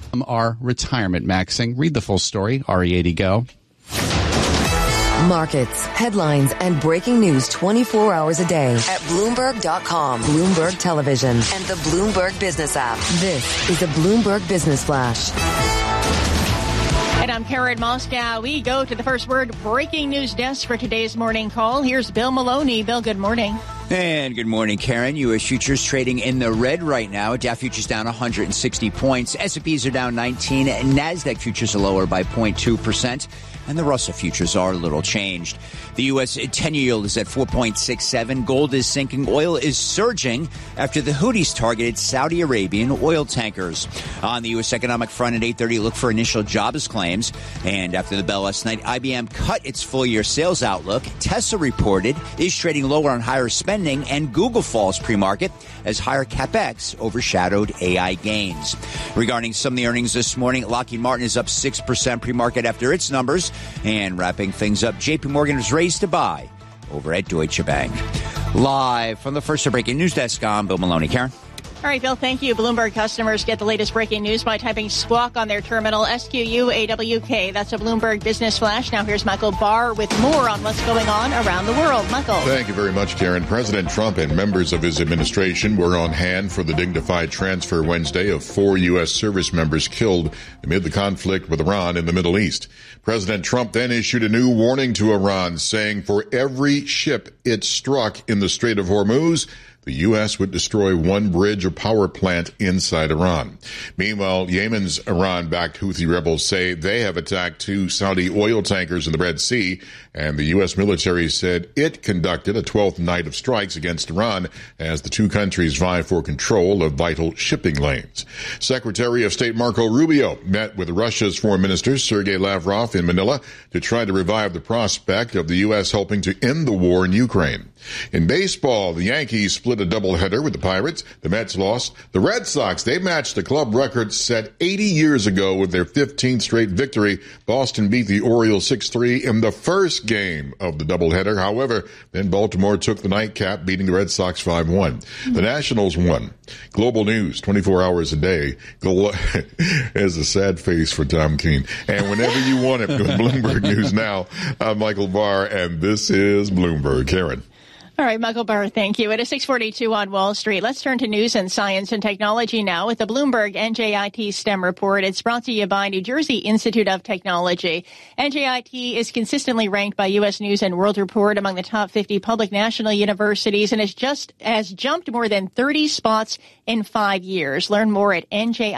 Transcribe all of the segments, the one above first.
Our retirement maxing. Read the full story, RE80 Go. Markets, headlines, and breaking news 24 hours a day at Bloomberg.com, Bloomberg Television, and the Bloomberg Business app. This is the Bloomberg Business Flash. And I'm Karen Moscow. We go to the First Word breaking news desk for today's morning call. Here's Bill Maloney. Bill, good morning. And good morning, Karen. U.S. futures trading in the red right now. Dow futures down 160 points. S&Ps are down 19. NASDAQ futures are lower by 0.2%. And the Russell futures are a little changed. The U.S. 10-year yield is at 4.67. Gold is sinking. Oil is surging after the Houthis targeted Saudi Arabian oil tankers. On the U.S. economic front at 8:30, look for initial jobs claims. And after the bell last night, IBM cut its full-year sales outlook. Tesla reported is trading lower on higher spending, and Google falls pre-market as higher CapEx overshadowed AI gains. Regarding some of the earnings this morning, Lockheed Martin is up 6% pre-market after its numbers. And wrapping things up, JP Morgan is raised to buy over at Deutsche Bank. Live from the First Breaking News Desk, I'm Bill Maloney. Karen? All right, Bill, thank you. Bloomberg customers get the latest breaking news by typing Squawk on their terminal, SQUAWK. That's a Bloomberg Business Flash. Now here's Michael Barr with more on what's going on around the world. Michael. Thank you very much, Karen. President Trump and members of his administration were on hand for the dignified transfer Wednesday of 4 U.S. service members killed amid the conflict with Iran in the Middle East. President Trump then issued a new warning to Iran, saying for every ship it struck in the Strait of Hormuz, the U.S. would destroy one bridge or power plant inside Iran. Meanwhile, Yemen's Iran-backed Houthi rebels say they have attacked 2 Saudi oil tankers in the Red Sea, and the U.S. military said it conducted a 12th night of strikes against Iran as the two countries vie for control of vital shipping lanes. Secretary of State Marco Rubio met with Russia's Foreign Minister Sergei Lavrov in Manila to try to revive the prospect of the U.S. helping to end the war in Ukraine. In baseball, the Yankees split a doubleheader with the Pirates. The Mets lost. The Red Sox, they matched the club record set 80 years ago with their 15th straight victory. Boston beat the Orioles 6-3 in the first game of the doubleheader. However, then Baltimore took the nightcap, beating the Red Sox 5-1. The Nationals won. Global news, 24 hours a day. There's a sad face for Tom Keene. And whenever you want it, go to Bloomberg News Now. I'm Michael Barr, and this is Bloomberg. Karen. All right, Michael Barr, thank you. It is 6:42 on Wall Street. Let's turn to news and science and technology now with the Bloomberg NJIT STEM report. It's brought to you by New Jersey Institute of Technology. NJIT is consistently ranked by U.S. News and World Report among the top 50 public national universities and has jumped more than 30 spots in 5 years. Learn more at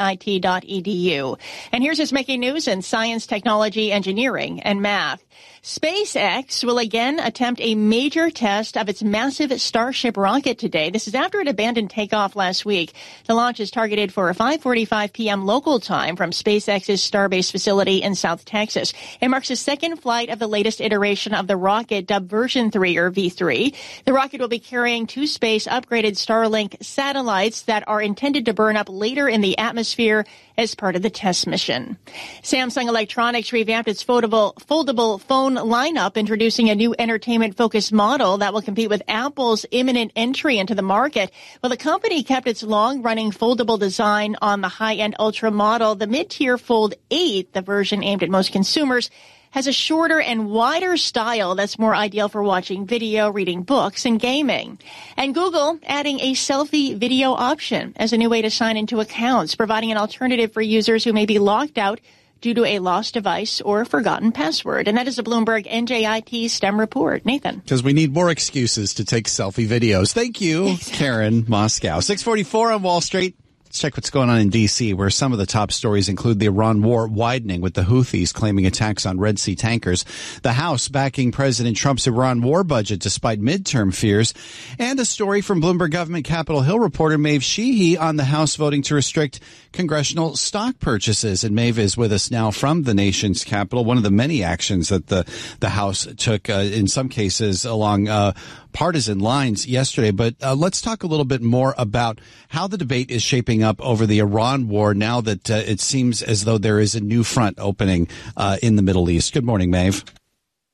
njit.edu. And here's what's making news in science, technology, engineering, and math. SpaceX will again attempt a major test of its massive Starship rocket today. This is after it abandoned takeoff last week. The launch is targeted for 5:45 p.m. local time from SpaceX's Starbase facility in South Texas. It marks the second flight of the latest iteration of the rocket, dubbed Version 3 or V3. The rocket will be carrying 2 space upgraded Starlink satellites that are intended to burn up later in the atmosphere as part of the test mission. Samsung Electronics revamped its foldable phone lineup, introducing a new entertainment-focused model that will compete with Apple's imminent entry into the market. Well, the company kept its long-running foldable design on the high-end Ultra model. The mid-tier Fold 8, the version aimed at most consumers, has a shorter and wider style that's more ideal for watching video, reading books, and gaming. And Google adding a selfie video option as a new way to sign into accounts, providing an alternative for users who may be locked out due to a lost device or forgotten password. And that is a Bloomberg NJIT STEM report. Nathan. Because we need more excuses to take selfie videos. Thank you, Karen Moscow. 6:44 on Wall Street. Let's check what's going on in D.C., where some of the top stories include the Iran war widening with the Houthis claiming attacks on Red Sea tankers, the House backing President Trump's Iran war budget despite midterm fears, and a story from Bloomberg government Capitol Hill reporter Maeve Sheehy on the House voting to restrict congressional stock purchases. And Maeve is with us now from the nation's capital, one of the many actions that the House took, in some cases along partisan lines yesterday. But let's talk a little bit more about how the debate is shaping up over the Iran war now that it seems as though there is a new front opening in the Middle East. Good morning, Maeve.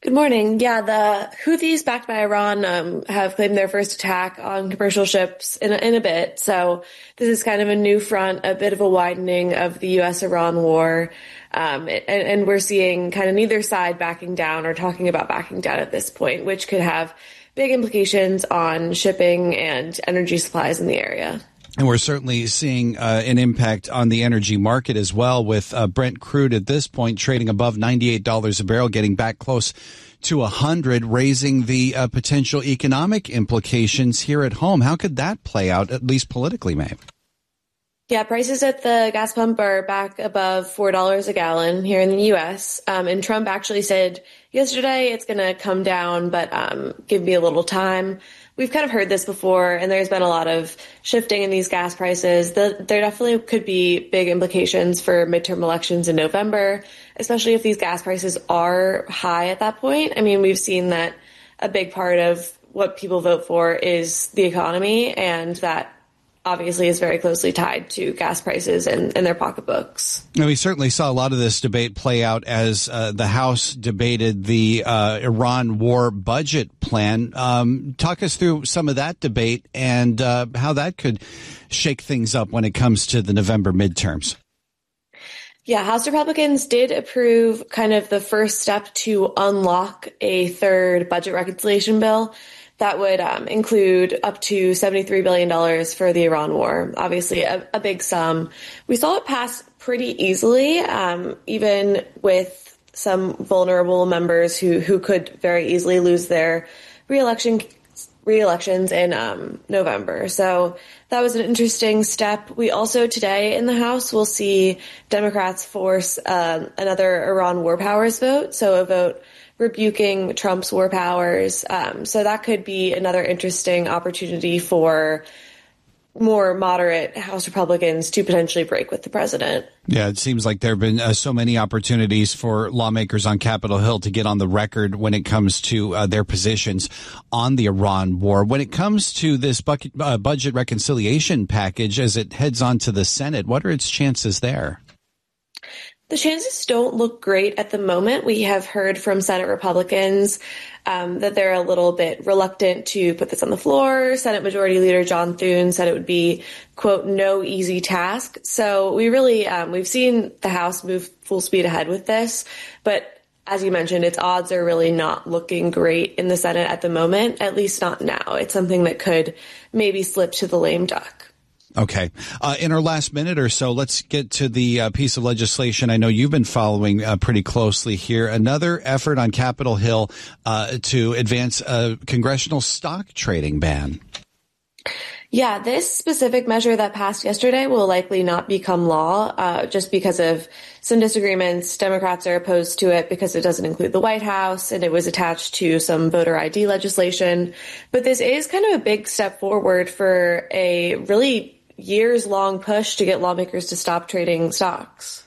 Good morning. Yeah, the Houthis, backed by Iran, have claimed their first attack on commercial ships in a bit. So this is kind of a new front, a bit of a widening of the U.S.-Iran war. And we're seeing kind of neither side backing down or talking about backing down at this point, which could have big implications on shipping and energy supplies in the area. And we're certainly seeing an impact on the energy market as well, with Brent crude at this point trading above $98 a barrel, getting back close to 100, raising the potential economic implications here at home. How could that play out, at least politically, Maeve? Yeah, prices at the gas pump are back above $4 a gallon here in the U.S. And Trump actually said yesterday it's going to come down, but give me a little time. We've kind of heard this before, and there's been a lot of shifting in these gas prices. There definitely could be big implications for midterm elections in November, especially if these gas prices are high at that point. I mean, we've seen that a big part of what people vote for is the economy, and that obviously is very closely tied to gas prices and their pocketbooks. And we certainly saw a lot of this debate play out as the House debated the Iran war budget plan. Talk us through some of that debate and how that could shake things up when it comes to the November midterms. Yeah, House Republicans did approve kind of the first step to unlock a third budget reconciliation bill that would include up to $73 billion for the Iran war. Obviously, a big sum. We saw it pass pretty easily, even with some vulnerable members who could very easily lose their re-elections in November. So that was an interesting step. We also today in the House will see Democrats force another Iran war powers vote, so a vote rebuking Trump's war powers. So that could be another interesting opportunity for more moderate House Republicans to potentially break with the president. Yeah, it seems like there have been so many opportunities for lawmakers on Capitol Hill to get on the record when it comes to their positions on the Iran war. When it comes to this budget reconciliation package as it heads on to the Senate, what are its chances there? The chances don't look great at the moment. We have heard from Senate Republicans that they're a little bit reluctant to put this on the floor. Senate Majority Leader John Thune said it would be, quote, no easy task. So we really, we've seen the House move full speed ahead with this. But as you mentioned, its odds are really not looking great in the Senate at the moment, at least not now. It's something that could maybe slip to the lame duck. Okay. In our last minute or so, let's get to the piece of legislation I know you've been following pretty closely here. Another effort on Capitol Hill to advance a congressional stock trading ban. Yeah, this specific measure that passed yesterday will likely not become law just because of some disagreements. Democrats are opposed to it because it doesn't include the White House, and it was attached to some voter ID legislation. But this is kind of a big step forward for a really years-long push to get lawmakers to stop trading stocks.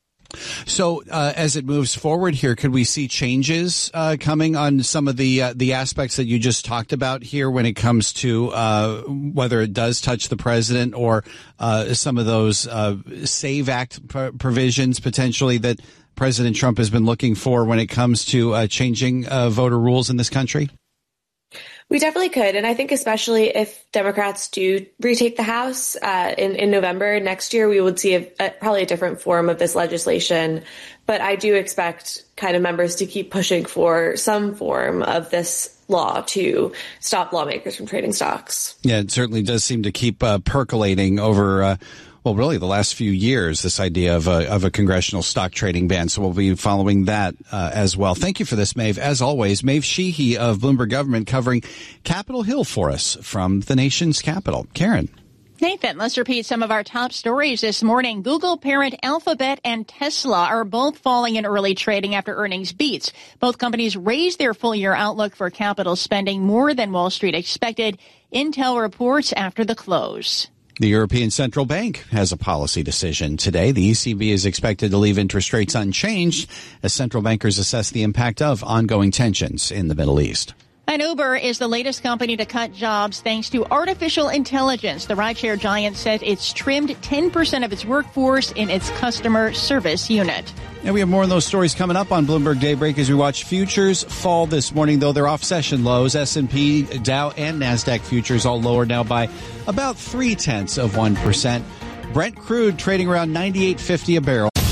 So as it moves forward here, could we see changes coming on some of the aspects that you just talked about here when it comes to whether it does touch the president or some of those SAVE Act provisions potentially that President Trump has been looking for when it comes to changing voter rules in this country? We definitely could. And I think especially if Democrats do retake the House in November next year, we would see probably a different form of this legislation. But I do expect kind of members to keep pushing for some form of this law to stop lawmakers from trading stocks. Yeah, it certainly does seem to keep percolating over well, really the last few years, this idea of a congressional stock trading ban. So we'll be following that as well. Thank you for this, Maeve. As always, Maeve Sheehy of Bloomberg Government covering Capitol Hill for us from the nation's capital. Karen. Nathan, let's repeat some of our top stories this morning. Google parent Alphabet and Tesla are both falling in early trading after earnings beats. Both companies raised their full-year outlook for capital spending more than Wall Street expected. Intel reports after the close. The European Central Bank has a policy decision today. The ECB is expected to leave interest rates unchanged as central bankers assess the impact of ongoing tensions in the Middle East. And Uber is the latest company to cut jobs thanks to artificial intelligence. The rideshare giant said it's trimmed 10% of its workforce in its customer service unit. And we have more of those stories coming up on Bloomberg Daybreak as we watch futures fall this morning, though they're off session lows. S&P, Dow, and NASDAQ futures all lower now by about 0.3%. Brent crude trading around $98.50 a barrel.